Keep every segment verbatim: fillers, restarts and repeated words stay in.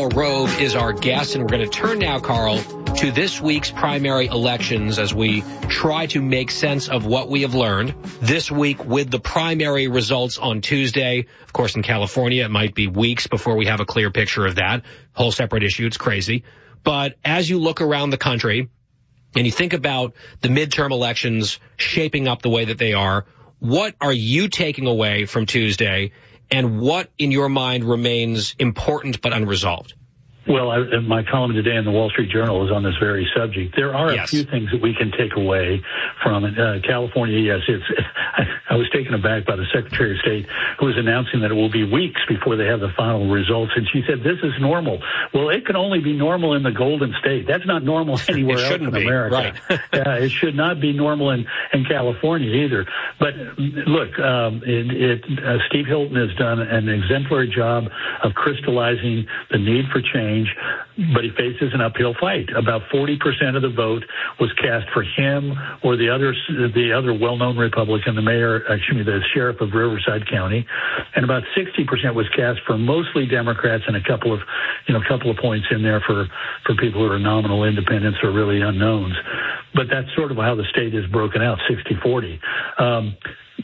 Carl Rove is our guest, and we're going to turn now, Carl, to this week's primary elections as we try to make sense of what we have learned this week with the primary results on Tuesday. Of course, in California, it might be weeks before we have a clear picture of that. Whole separate issue. It's crazy. But as you look around the country and you think about the midterm elections shaping up the way that they are, what are you taking away from Tuesday, and what in your mind remains important but unresolved? Well, I, my column today in the Wall Street Journal is on this very subject. There are yes. a few things that we can take away from it. Uh, California, yes, it's. I, I was taken aback by the Secretary of State who was announcing that it will be weeks before they have the final results, and she said this is normal. Well, it can only be normal in the Golden State. That's not normal anywhere else in be. America. Right. uh, it should not be normal in, in California either. But look, um, it, it, uh, Steve Hilton has done an exemplary job of crystallizing the need for change. But he faces an uphill fight. About forty percent of the vote was cast for him or the other the other well-known Republican, the mayor, excuse me, the sheriff of Riverside County, and about sixty percent was cast for mostly Democrats and a couple of, you know, a couple of points in there for for people who are nominal independents or really unknowns. But that's sort of how the state is broken out, sixty forty. Um,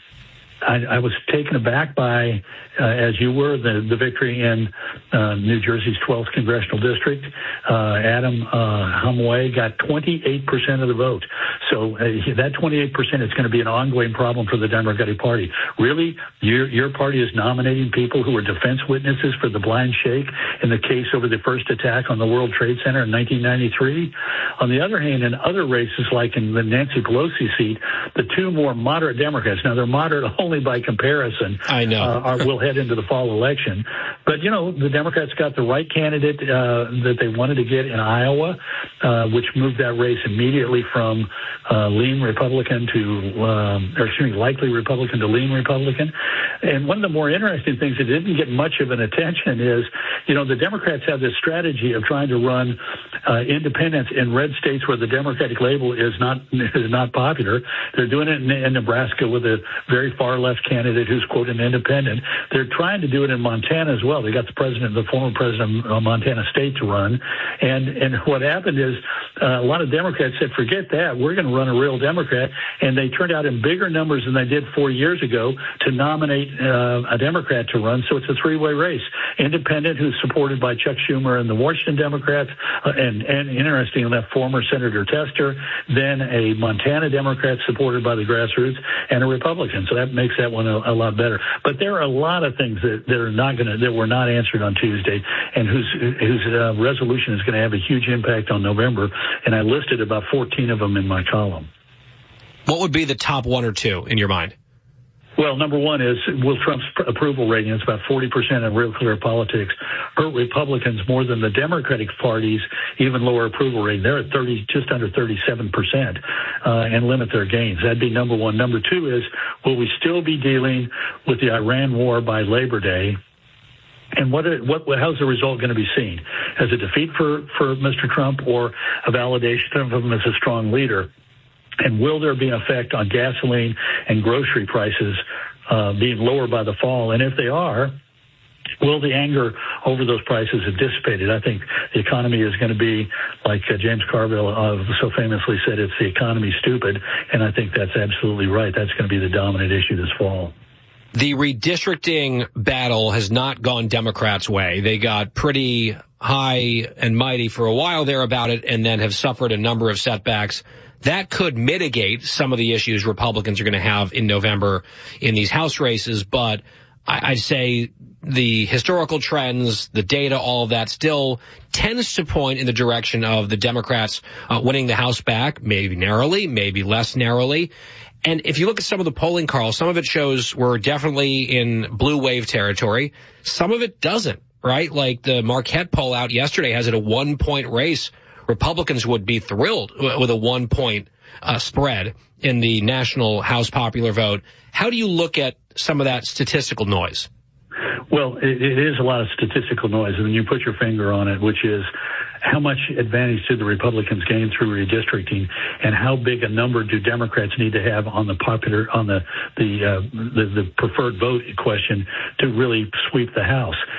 I, I was taken aback by, uh, as you were, the, the victory in uh, New Jersey's twelfth congressional district. Uh, Adam uh, Humway got twenty-eight percent of the vote. So uh, that twenty-eight percent is going to be an ongoing problem for the Democratic Party. Really, your, your party is nominating people who were defense witnesses for the blind shake in the case over the first attack on the World Trade Center in nineteen ninety-three. On the other hand, in other races, like in the Nancy Pelosi seat, the two more moderate Democrats, now they're moderate only by comparison, I know. uh, are, will head into the fall election. But, you know, the Democrats got the right candidate uh, that they wanted to get in Iowa, uh, which moved that race immediately from uh, lean Republican to, um, or excuse me, likely Republican to lean Republican. And one of the more interesting things that didn't get much of an attention is, you know, the Democrats have this strategy of trying to run uh, independents in red states where the Democratic label is not is not popular. They're doing it in, in Nebraska with a very far left candidate who's, quote, an independent. They're trying to do it in Montana as well. They got the president, the former president of Montana State to run. And and what happened is uh, a lot of Democrats said, forget that. We're going to run a real Democrat. And they turned out in bigger numbers than they did four years ago to nominate uh, a Democrat to run. So it's a three-way race. Independent, who's supported by Chuck Schumer and the Washington Democrats, uh, and, and interesting, that former Senator Tester, then a Montana Democrat supported by the grassroots, and a Republican. So that makes that one a, a lot better. But there are a lot of things that, that are not going to, that were not answered on Tuesday, and whose whose uh, resolution is going to have a huge impact on November. And I listed about fourteen of them in my column. What would be the top one or two in your mind? Well, number one is, will Trump's approval rating, it's about forty percent in Real Clear Politics, hurt Republicans more than the Democratic Party's even lower approval rating. They're at thirty, just under thirty-seven percent, uh, and limit their gains. That'd be number one. Number two is, will we still be dealing with the Iran war by Labor Day? And what, what, how's the result going to be seen? As a defeat for, for Mister Trump, or a validation of him as a strong leader? And will there be an effect on gasoline and grocery prices uh, being lower by the fall? And if they are, will the anger over those prices have dissipated? I think the economy is going to be, like uh, James Carville uh, so famously said, it's the economy stupid. And I think that's absolutely right. That's going to be the dominant issue this fall. The redistricting battle has not gone Democrats' way. They got pretty high and mighty for a while there about it, and then have suffered a number of setbacks. That could mitigate some of the issues Republicans are going to have in November in these House races. But I'd say the historical trends, the data, all of that still tends to point in the direction of the Democrats uh, winning the House back, maybe narrowly, maybe less narrowly. And if you look at some of the polling, Carl, some of it shows we're definitely in blue wave territory. Some of it doesn't, right? Like the Marquette poll out yesterday has it a one-point race. Republicans would be thrilled with a one-point uh, spread in the national House popular vote. How do you look at some of that statistical noise? Well, it, it is a lot of statistical noise, and then you put your finger on it, which is how much advantage did the Republicans gain through redistricting, and how big a number do Democrats need to have on the popular, on the the, uh, the the preferred vote question to really sweep the House?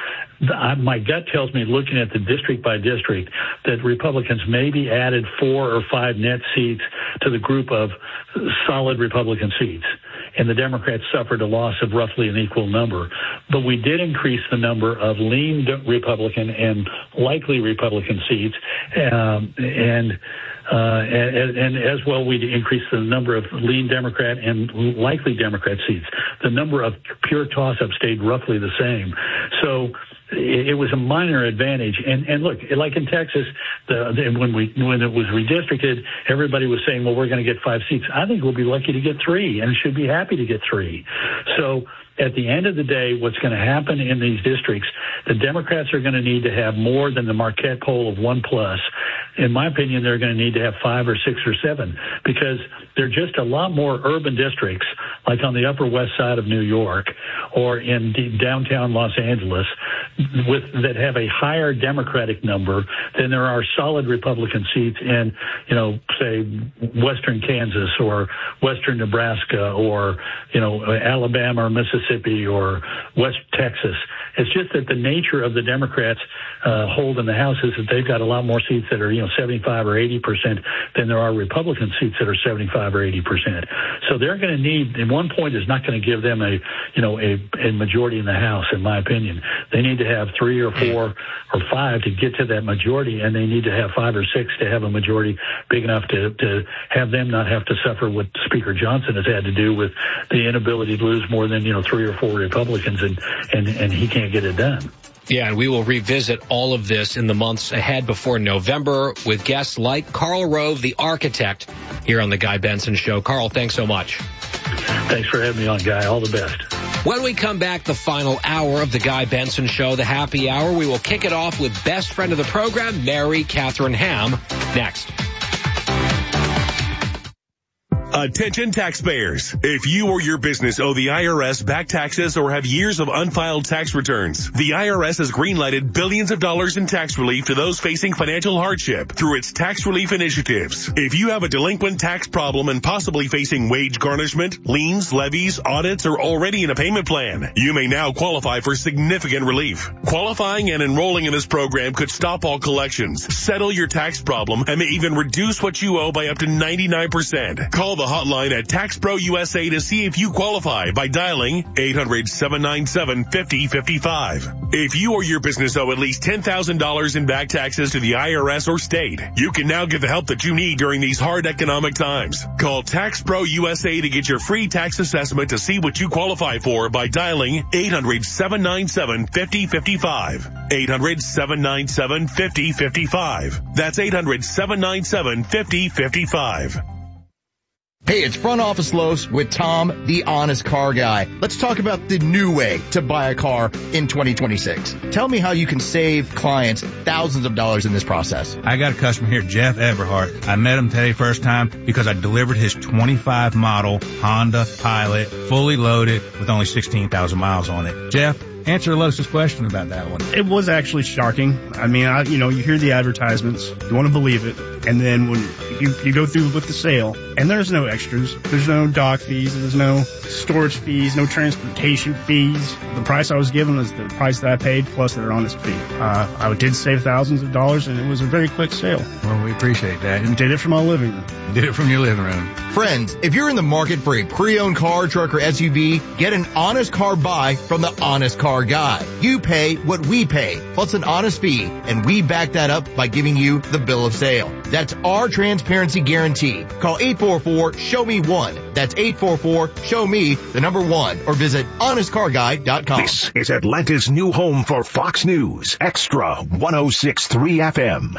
the, I, my gut tells me, looking at the district by district, that Republicans maybe added four or five net seats to the group of solid Republican seats, and the Democrats suffered a loss of roughly an equal number. But we did increase the number of lean Republican and likely Republican seats, um, and uh, and, and as well, we increased the number of lean Democrat and likely Democrat seats. The number of pure toss-ups stayed roughly the same. So it was a minor advantage. And, and look, like in Texas, the, the, when we when it was redistricted, everybody was saying, well, we're going to get five seats. I think we'll be lucky to get three and should be happy to get three. So at the end of the day, what's going to happen in these districts, the Democrats are going to need to have more than the Marquette poll of one plus. In my opinion, they're going to need to have five or six or seven, because they're just a lot more urban districts, like on the Upper West Side of New York or in downtown Los Angeles, with that have a higher Democratic number than there are solid Republican seats in, you know, say Western Kansas or Western Nebraska or, you know, Alabama or Mississippi or West Texas. It's just that the nature of the Democrats uh, hold in the House is that they've got a lot more seats that are, you know, seventy-five or eighty percent than there are Republican seats that are seventy-five or eighty percent. So they're going to need, at one point, is not going to give them a, you know, a, a majority in the House, in my opinion. They need to have three or four or five to get to that majority, and they need to have five or six to have a majority big enough to, to have them not have to suffer what Speaker Johnson has had to do with the inability to lose more than, you know, three or four Republicans, and, and, and he can't get it done. Yeah, and we will revisit all of this in the months ahead before November with guests like Karl Rove, the architect, here on The Guy Benson Show. Karl, thanks so much. Thanks for having me on, Guy. All the best. When we come back, the final hour of The Guy Benson Show, the happy hour, we will kick it off with best friend of the program, Mary Catherine Ham, next. Attention taxpayers. If you or your business owe the I R S back taxes or have years of unfiled tax returns, the I R S has greenlighted billions of dollars in tax relief to those facing financial hardship through its tax relief initiatives. If you have a delinquent tax problem and possibly facing wage garnishment, liens, levies, audits, or already in a payment plan, you may now qualify for significant relief. Qualifying and enrolling in this program could stop all collections, settle your tax problem, and may even reduce what you owe by up to ninety-nine percent. Call the hotline at Tax Pro U S A to see if you qualify by dialing eight hundred, seven nine seven, five oh five five. If you or your business owe at least ten thousand dollars in back taxes to the I R S or state, you can now get the help that you need during these hard economic times. Call Tax Pro U S A to get your free tax assessment to see what you qualify for by dialing eight hundred, seven nine seven, five oh five five. eight hundred, seven nine seven, five oh five five. That's eight hundred, seven nine seven, five oh five five. Hey, it's Front Office Los with Tom, the honest car guy. Let's talk about the new way to buy a car in twenty twenty-six. Tell me how you can save clients thousands of dollars in this process. I got a customer here, Jeff Everhart. I met him today first time because I delivered his twenty-five model Honda Pilot, fully loaded with only sixteen thousand miles on it. Jeff, answer Los's question about that one. It was actually shocking. I mean, I, you know, you hear the advertisements, you want to believe it, and then when you, you go through with the sale, and there's no extras, there's no dock fees, there's no storage fees, no transportation fees. The price I was given was the price that I paid plus their honest fee. Uh, I did save thousands of dollars, and it was a very quick sale. Well, we appreciate that. And did it from my living room. Did it from your living room. Friends, if you're in the market for a pre-owned car, truck, or S U V, get an honest car buy from the Honest Car Guy. You pay what we pay, plus an honest fee, and we back that up by giving you the bill of sale. That's our transparency guarantee. Call eight four four, show me one. That's eight four four, show me the number one, or visit honest car guy dot com. This is Atlanta's new home for Fox News, Extra one oh six point three F M.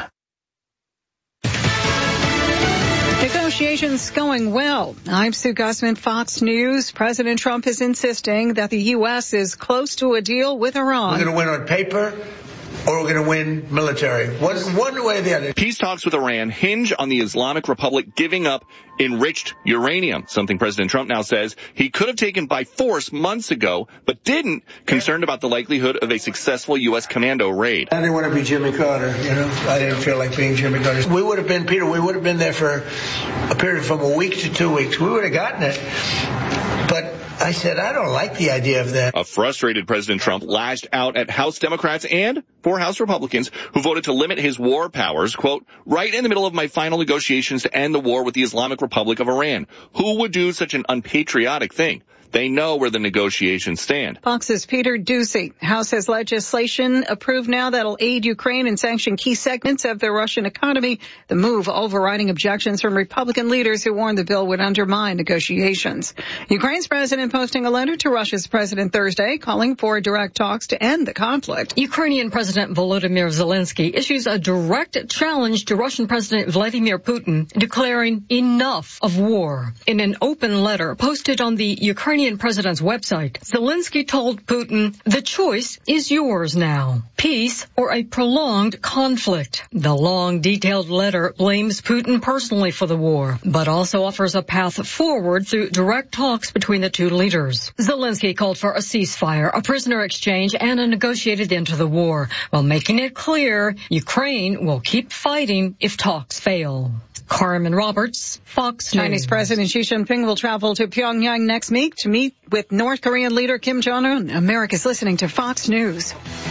Negotiations going well. I'm Sue Gussman, Fox News. President Trump is insisting that the U S is close to a deal with Iran. We're going to win on paper, or we're going to win military. One, one way or the other. Peace talks with Iran hinge on the Islamic Republic giving up enriched uranium, something President Trump now says he could have taken by force months ago, but didn't, concerned about the likelihood of a successful U S commando raid. I didn't want to be Jimmy Carter, you know. I didn't feel like being Jimmy Carter. We would have been, Peter, we would have been there for a period from a week to two weeks. We would have gotten it. But I said, I don't like the idea of that. A frustrated President Trump lashed out at House Democrats and four House Republicans who voted to limit his war powers, quote, right in the middle of my final negotiations to end the war with the Islamic Republic of Iran. Who would do such an unpatriotic thing? They know where the negotiations stand. Fox's Peter Doocy. House has legislation approved now that'll aid Ukraine and sanction key segments of the Russian economy. The move overriding objections from Republican leaders who warned the bill would undermine negotiations. Ukraine's president posting a letter to Russia's president Thursday calling for direct talks to end the conflict. Ukrainian President Volodymyr Zelensky issues a direct challenge to Russian President Vladimir Putin, declaring enough of war. In an open letter posted on the Ukrainian president's website, Zelensky told Putin, the choice is yours now. Peace or a prolonged conflict. The long, detailed letter blames Putin personally for the war, but also offers a path forward through direct talks between the two leaders. Zelensky called for a ceasefire, a prisoner exchange, and a negotiated end to the war, while making it clear Ukraine will keep fighting if talks fail. Carmen Roberts, Fox News. Chinese President Xi Jinping will travel to Pyongyang next week to meet with North Korean leader Kim Jong-un. America's listening to Fox News.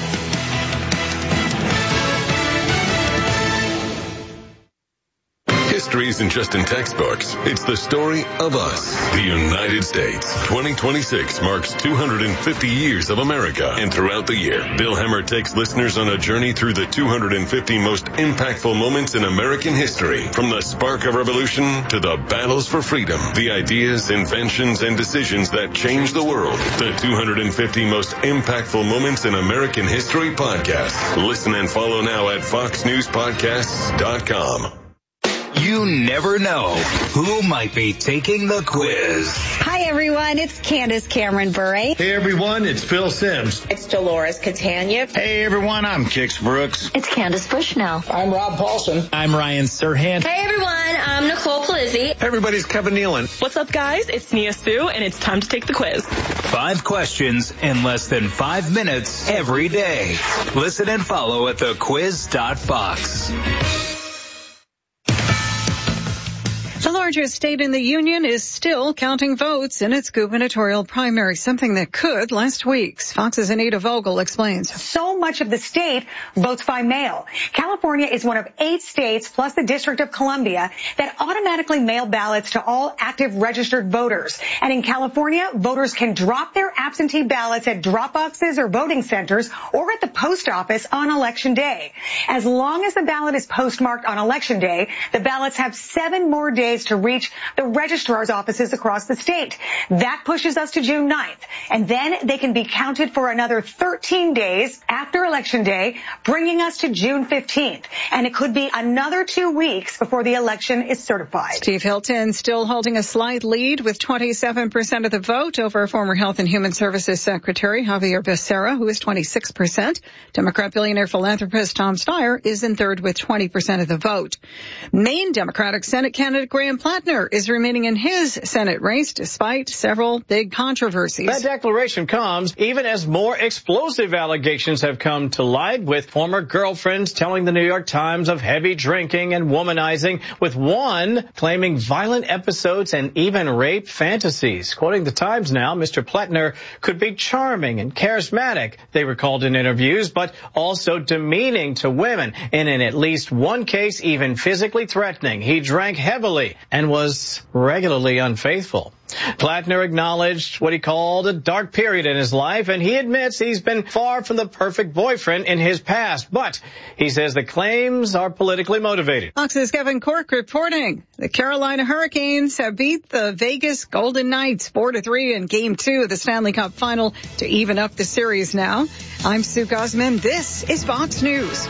History isn't just in textbooks. It's the story of us, the United States. twenty twenty-six marks two hundred fifty years of America. And throughout the year, Bill Hemmer takes listeners on a journey through the two hundred fifty most impactful moments in American history. From the spark of revolution to the battles for freedom, the ideas, inventions, and decisions that changed the world. The two hundred fifty most impactful moments in American history podcast. Listen and follow now at fox news podcasts dot com. You never know who might be taking the quiz. Hi, everyone. It's Candace Cameron Bure. Hey, everyone. It's Phil Sims. It's Dolores Catania. Hey, everyone. I'm Kix Brooks. It's Candace Bushnell. I'm Rob Paulson. I'm Ryan Serhant. Hey, everyone. I'm Nicole Palizzi. Hey, everybody's Kevin Nealon. What's up, guys? It's Nia Sue, and it's time to take the quiz. Five questions in less than five minutes every day. Listen and follow at the quiz dot fox. The largest state in the union is still counting votes in its gubernatorial primary, something that could last week's. Fox's Anita Vogel explains. So much of the state votes by mail. California is one of eight states, plus the District of Columbia, that automatically mail ballots to all active registered voters. And in California, voters can drop their absentee ballots at drop boxes or voting centers or at the post office on Election Day. As long as the ballot is postmarked on Election Day, the ballots have seven more days to reach the registrar's offices across the state. That pushes us to June ninth. And then they can be counted for another thirteen days after Election Day, bringing us to June fifteenth. And it could be another two weeks before the election is certified. Steve Hilton still holding a slight lead with twenty-seven percent of the vote over former Health and Human Services Secretary Javier Becerra, who is twenty-six percent. Democrat billionaire philanthropist Tom Steyer is in third with twenty percent of the vote. Maine Democratic Senate candidate Graham Plattner is remaining in his Senate race despite several big controversies. That declaration comes even as more explosive allegations have come to light, with former girlfriends telling the New York Times of heavy drinking and womanizing, with one claiming violent episodes and even rape fantasies. Quoting the Times now, Mister Plattner could be charming and charismatic, they recalled in interviews, but also demeaning to women, and in at least one case, even physically threatening. He drank heavily and was regularly unfaithful. Plattner acknowledged what he called a dark period in his life, and he admits he's been far from the perfect boyfriend in his past, but he says the claims are politically motivated. Fox's Kevin Cork reporting the Carolina Hurricanes have beat the Vegas Golden Knights four to three in Game two of the Stanley Cup Final to even up the series now. I'm Sue Gosman. This is Fox News.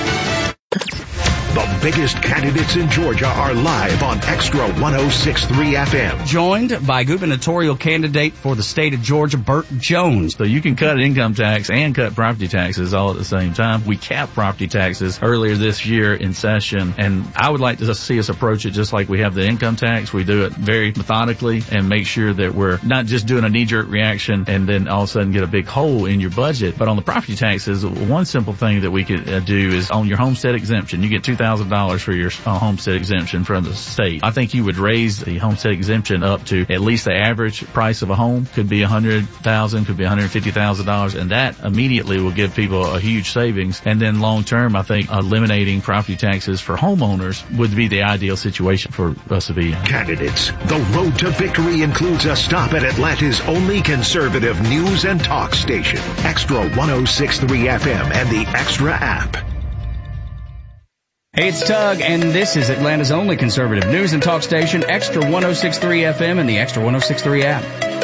The biggest candidates in Georgia are live on Extra one oh six point three F M. Joined by gubernatorial candidate for the state of Georgia, Burt Jones. So you can cut income tax and cut property taxes all at the same time. We capped property taxes earlier this year in session, and I would like to see us approach it just like we have the income tax. We do it very methodically and make sure that we're not just doing a knee-jerk reaction and then all of a sudden get a big hole in your budget. But on the property taxes, one simple thing that we could uh, do is on your homestead exemption. You get two thousand thousand dollars for your uh, homestead exemption from the state. I think you would raise the homestead exemption up to at least the average price of a home. Could be one hundred thousand dollars, could be one hundred fifty thousand dollars, and that immediately will give people a huge savings. And then long term, I think eliminating property taxes for homeowners would be the ideal situation for us to be in. Candidates. The road to victory includes a stop at Atlanta's only conservative news and talk station. Extra one oh six point three F M and the Extra app. Hey, it's Tug, and this is Atlanta's only conservative news and talk station, Extra one oh six point three F M and the Extra one oh six point three app.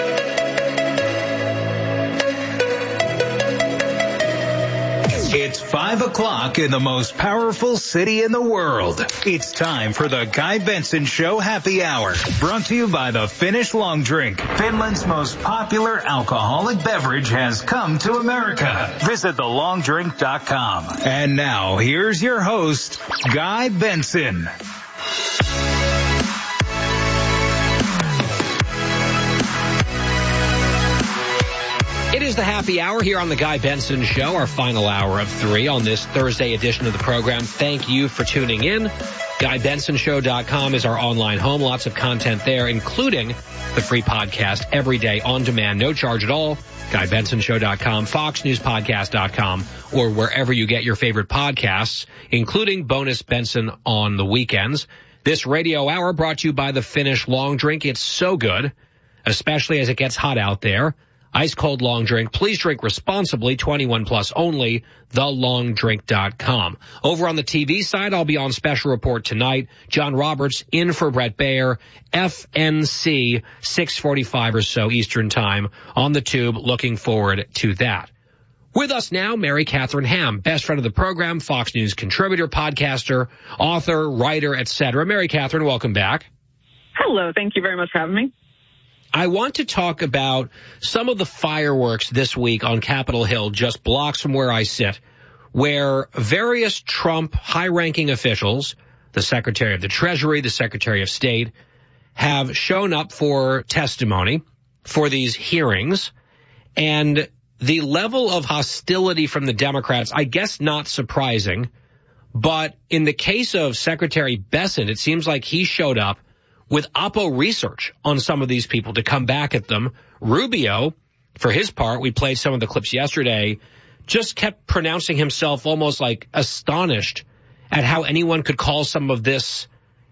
It's five o'clock in the most powerful city in the world. It's time for the Guy Benson Show Happy Hour, brought to you by the Finnish Long Drink. Finland's most popular alcoholic beverage has come to America. Visit the long drink dot com. And now, here's your host, Guy Benson. It is the happy hour here on the Guy Benson Show, our final hour of three on this Thursday edition of the program. Thank you for tuning in. Guy Benson Show dot com is our online home. Lots of content there, including the free podcast every day on demand, no charge at all. Guy Benson Show dot com, Fox News Podcast dot com, or wherever you get your favorite podcasts, including Bonus Benson on the weekends. This radio hour brought to you by the Finnish Long Drink. It's so good, especially as it gets hot out there. Ice cold long drink. Please drink responsibly. twenty-one plus only. the long drink dot com. Over on the T V side, I'll be on special report tonight. John Roberts in for Brett Baer. F N C six forty-five or so Eastern time on the tube. Looking forward to that. With us now, Mary Catherine Ham, best friend of the program, Fox News contributor, podcaster, author, writer, et cetera. Mary Catherine, welcome back. Hello. Thank you very much for having me. I want to talk about some of the fireworks this week on Capitol Hill, just blocks from where I sit, where various Trump high-ranking officials, the Secretary of the Treasury, the Secretary of State, have shown up for testimony for these hearings. And the level of hostility from the Democrats, I guess not surprising, but in the case of Secretary Bessent, it seems like he showed up with Oppo research on some of these people to come back at them. Rubio, for his part, we played some of the clips yesterday, just kept pronouncing himself almost like astonished at how anyone could call some of this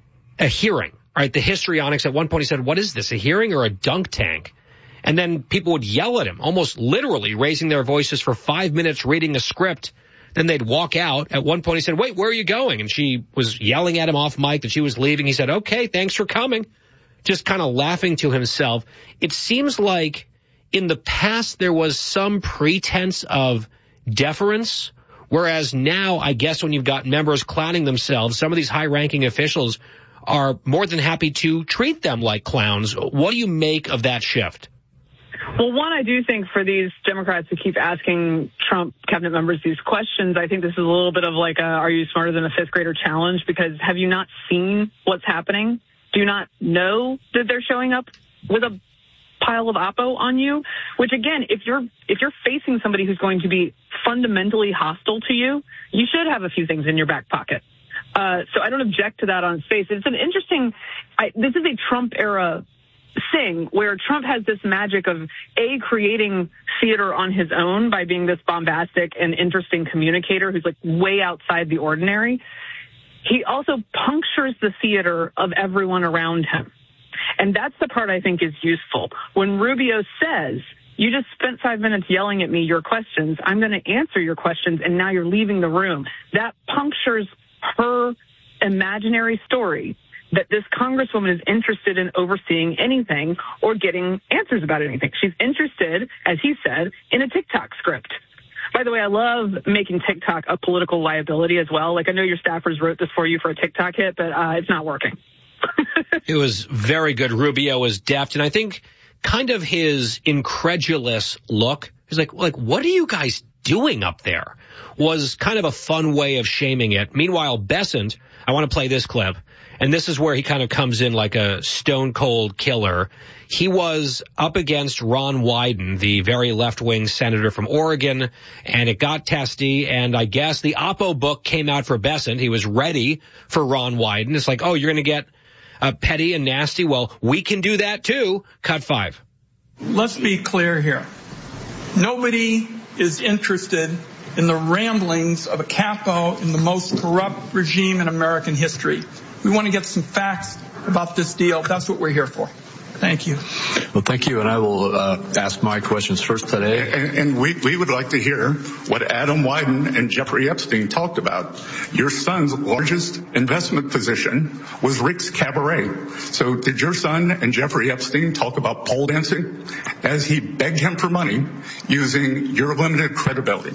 a hearing, right? The histrionics, at one point he said, what is this, a hearing or a dunk tank? And then people would yell at him, almost literally raising their voices for five minutes reading a script. Then they'd walk out. At one point he said, wait, where are you going? And she was yelling at him off mic that she was leaving. He said, okay, thanks for coming. Just kind of laughing to himself. It seems like in the past there was some pretense of deference, whereas now I guess when you've got members clowning themselves, some of these high-ranking officials are more than happy to treat them like clowns. What do you make of that shift? Well, one, I do think for these Democrats who keep asking Trump cabinet members these questions, I think this is a little bit of like a are you smarter than a fifth grader challenge, because have you not seen what's happening? Do you not know that they're showing up with a pile of Oppo on you? Which, again, if you're if you're facing somebody who's going to be fundamentally hostile to you, you should have a few things in your back pocket. Uh, so I don't object to that on its face. It's an interesting I, – this is a Trump-era thing where Trump has this magic of, A, creating theater on his own by being this bombastic and interesting communicator who's like way outside the ordinary. He also punctures the theater of everyone around him. And that's the part I think is useful. When Rubio says, you just spent five minutes yelling at me your questions, I'm going to answer your questions, and now you're leaving the room. That punctures her imaginary story that this congresswoman is interested in overseeing anything or getting answers about anything. She's interested, as he said, in a TikTok script. By the way, I love making TikTok a political liability as well. Like, I know your staffers wrote this for you for a TikTok hit, but uh, it's not working. It was very good. Rubio was deft, and I think kind of his incredulous look, he's like, like, what are you guys doing up there? Was kind of a fun way of shaming it. Meanwhile, Bessent, I want to play this clip. and this is where he kind of comes in like a stone cold killer. He was up against Ron Wyden, the very left-wing senator from Oregon, and it got testy, and I guess the Oppo book came out for Bessent. He was ready for Ron Wyden. It's like, oh, you're going to get uh, petty and nasty? Well, we can do that too. Cut five. Let's be clear here. Nobody is interested in the ramblings of a capo in the most corrupt regime in American history. We want to get some facts about this deal. That's what we're here for. Thank you. Well, thank you, and I will uh, ask my questions first today. And, and we, we would like to hear what Adam Wyden and Jeffrey Epstein talked about. Your son's largest investment position was Rick's Cabaret. So did your son and Jeffrey Epstein talk about pole dancing as he begged him for money using your limited credibility?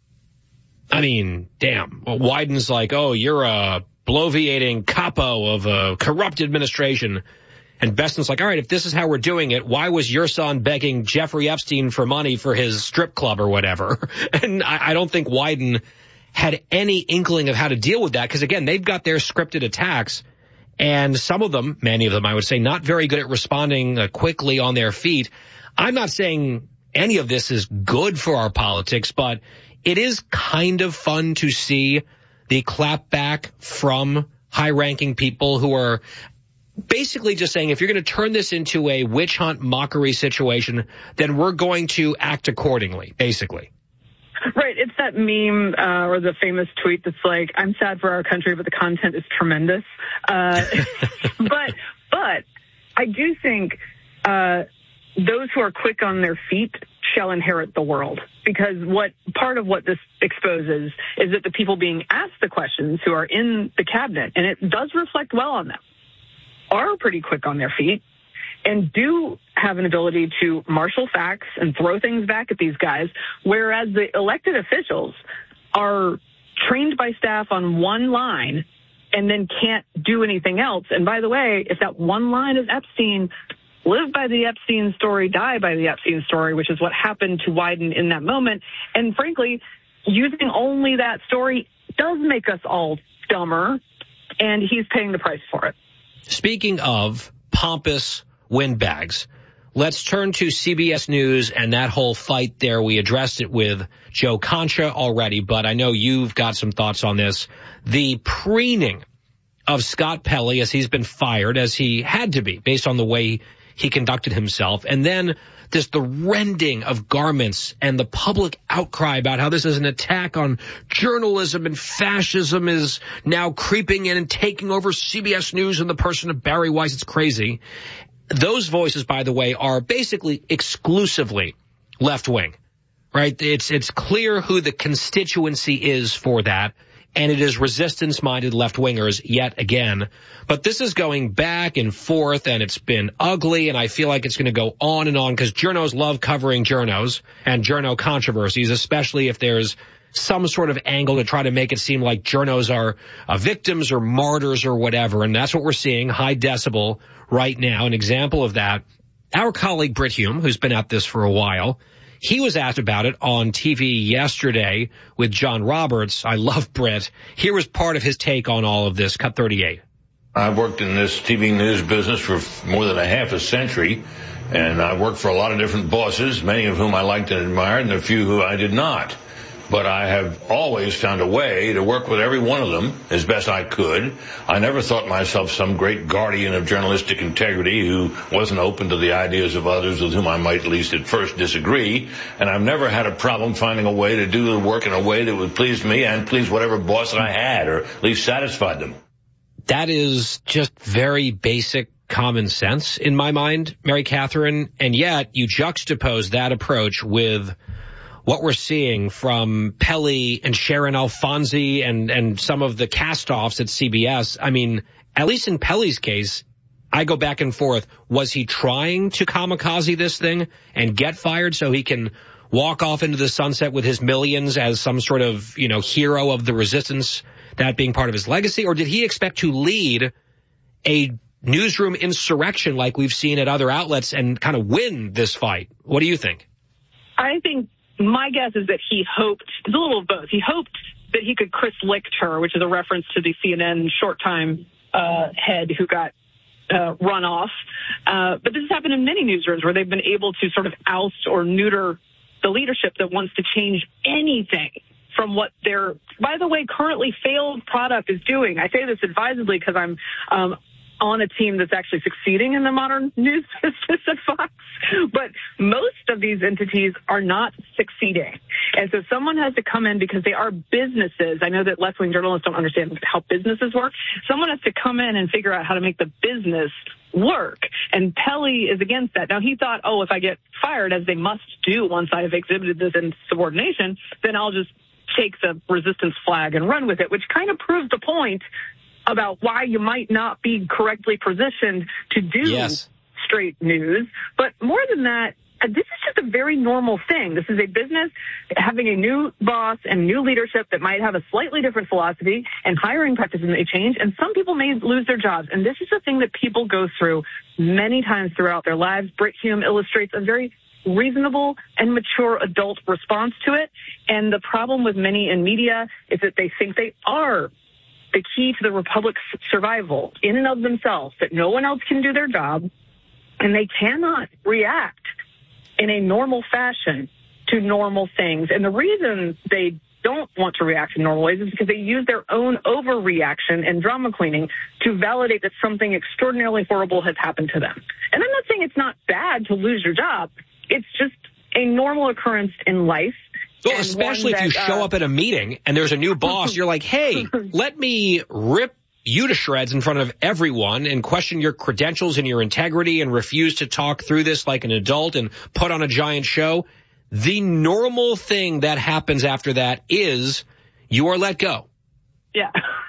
I mean, damn. Well, Wyden's like, oh, you're a bloviating capo of a corrupt administration. And Bessent's like, all right, if this is how we're doing it, why was your son begging Jeffrey Epstein for money for his strip club or whatever? And I, I don't think Wyden had any inkling of how to deal with that because, again, they've got their scripted attacks, and some of them, many of them, I would say, not very good at responding uh, quickly on their feet. I'm not saying any of this is good for our politics, but it is kind of fun to see the clapback from high-ranking people who are basically just saying, if you're going to turn this into a witch hunt mockery situation, then we're going to act accordingly, basically. Right. It's that meme uh, or the famous tweet that's like, I'm sad for our country, but the content is tremendous. Uh, but but I do think uh, those who are quick on their feet shall inherit the world, because what part of what this exposes is that the people being asked the questions who are in the cabinet, and it does reflect well on them, are pretty quick on their feet and do have an ability to marshal facts and throw things back at these guys, whereas the elected officials are trained by staff on one line and then can't do anything else. And by the way, if that one line is Epstein, live by the Epstein story, die by the Epstein story, which is what happened to Wyden in that moment. And frankly, using only that story does make us all dumber, and he's paying the price for it. Speaking of pompous windbags, let's turn to C B S News and that whole fight there. We addressed it with Joe Concha already, but I know you've got some thoughts on this. The preening of Scott Pelley as he's been fired, as he had to be, based on the way he conducted himself, and then this the rending of garments and the public outcry about how this is an attack on journalism and fascism is now creeping in and taking over C B S News in the person of Bari Weiss. It's crazy. Those voices, by the way, are basically exclusively left-wing, right? It's it's clear who the constituency is for that, and it is resistance-minded left-wingers yet again. But this is going back and forth, and it's been ugly, and I feel like it's going to go on and on because journos love covering journos and journo controversies, especially if there's some sort of angle to try to make it seem like journos are uh, victims or martyrs or whatever, and that's what we're seeing, high decibel right now. An example of that, our colleague Brit Hume, who's been at this for a while, he was asked about it on T V yesterday with John Roberts. I love Brit. Here was part of his take on all of this. Cut thirty-eight. I've worked in this T V news business for more than a half a century, and I worked for a lot of different bosses, many of whom I liked and admired, and a few who I did not. But I have always found a way to work with every one of them as best I could. I never thought myself some great guardian of journalistic integrity who wasn't open to the ideas of others with whom I might at least at first disagree. And I've never had a problem finding a way to do the work in a way that would please me and please whatever boss I had, or at least satisfied them. That is just very basic common sense in my mind, Mary Catherine. And yet you juxtapose that approach with what we're seeing from Pelley and Sharon Alfonsi and, and some of the cast-offs at C B S. I mean, at least in Pelley's case, I go back and forth. Was he trying to kamikaze this thing and get fired so he can walk off into the sunset with his millions as some sort of, you know, hero of the resistance, that being part of his legacy? Or did he expect to lead a newsroom insurrection like we've seen at other outlets and kind of win this fight? What do you think? I think my guess is that he hoped, it's a little of both. He hoped that he could Chris Licht her, which is a reference to the C N N short time uh, head who got uh, run off. Uh, but this has happened in many newsrooms where they've been able to sort of oust or neuter the leadership that wants to change anything from what their, by the way, currently failed product is doing. I say this advisedly because I'm um, on a team that's actually succeeding in the modern news business at Fox. But most of these entities are not succeeding. And so someone has to come in because they are businesses. I know that left-wing journalists don't understand how businesses work. Someone has to come in and figure out how to make the business work. And Pelley is against that. Now, he thought, oh, if I get fired, as they must do once I have exhibited this insubordination, then I'll just take the resistance flag and run with it, which kind of proves the point about why you might not be correctly positioned to do yes. straight news. But more than that, this is just a very normal thing. This is a business having a new boss and new leadership that might have a slightly different philosophy, and hiring practices may change, and some people may lose their jobs. And this is a thing that people go through many times throughout their lives. Brit Hume illustrates a very reasonable and mature adult response to it. And the problem with many in media is that they think they are the key to the republic's survival in and of themselves, that no one else can do their job, and they cannot react in a normal fashion to normal things. And the reason they don't want to react in normal ways is because they use their own overreaction and drama queening to validate that something extraordinarily horrible has happened to them. And I'm not saying it's not bad to lose your job. It's just a normal occurrence in life. Well, especially that, if you uh, show up at a meeting and there's a new boss, you're like, hey, let me rip you to shreds in front of everyone and question your credentials and your integrity and refuse to talk through this like an adult and put on a giant show. The normal thing that happens after that is you are let go. Yeah.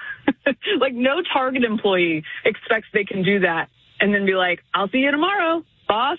Like no Target employee expects they can do that and then be like, I'll see you tomorrow, boss.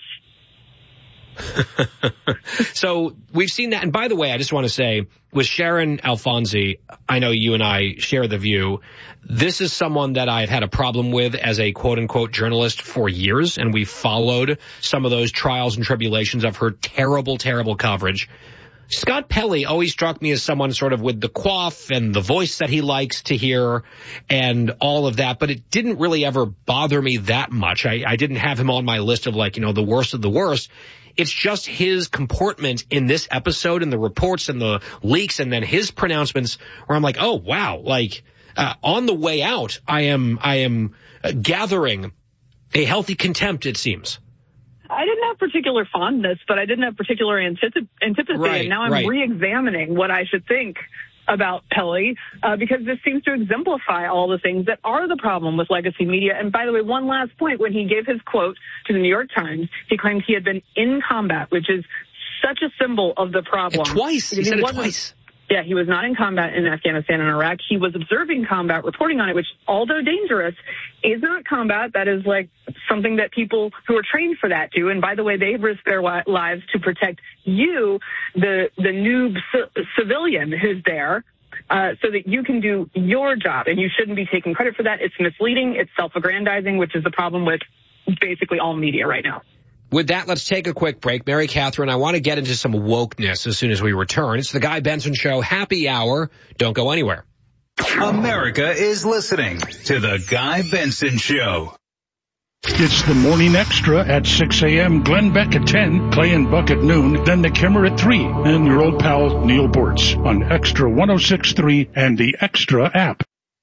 So we've seen that. And by the way, I just want to say with Sharon Alfonsi, I know you and I share the view. This is someone that I've had a problem with as a quote unquote journalist for years. And we followed some of those trials and tribulations of her terrible, terrible coverage. Scott Pelley always struck me as someone sort of with the quaff and the voice that he likes to hear and all of that, but it didn't really ever bother me that much. I, I didn't have him on my list of like, you know, the worst of the worst. It's just his comportment in this episode and the reports and the leaks and then his pronouncements where I'm like, oh, wow, like uh, on the way out, I am I am uh, gathering a healthy contempt, it seems. I didn't have particular fondness, but I didn't have particular antipathy. antipathy right, and now I'm right. re-examining what I should think about Pelley, uh, because this seems to exemplify all the things that are the problem with legacy media. And by the way, one last point, when he gave his quote to the New York Times, he claimed he had been in combat, which is such a symbol of the problem. And twice. He, he said it twice. Yeah, he was not in combat in Afghanistan and Iraq. He was observing combat, reporting on it, which, although dangerous, is not combat. That is like something that people who are trained for that do. And by the way, they risk their lives to protect you, the the noob c- civilian who's there, uh, so that you can do your job. And you shouldn't be taking credit for that. It's misleading. It's self-aggrandizing, which is the problem with basically all media right now. With that, let's take a quick break. Mary Catherine, I want to get into some wokeness as soon as we return. It's the Guy Benson Show Happy Hour. Don't go anywhere. America is listening to the Guy Benson Show. It's the Morning Extra at six a.m., Glenn Beck at ten, Clay and Buck at noon, then the Kimmer at three, and your old pal Neil Bortz on Extra one oh six point three and the Extra app.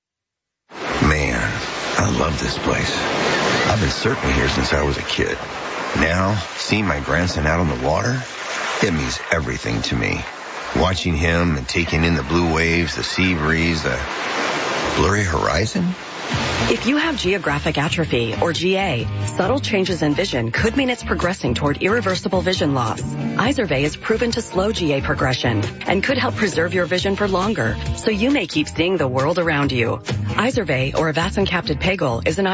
Man, I love this place. I've been surfing here since I was a kid. Now, seeing my grandson out on the water, it means everything to me. Watching him and taking in the blue waves, the sea breeze, the blurry horizon. If you have geographic atrophy, or G A, subtle changes in vision could mean it's progressing toward irreversible vision loss. Izervay is proven to slow G A progression and could help preserve your vision for longer, so you may keep seeing the world around you. Izervay, or avastin-capted pegol, is an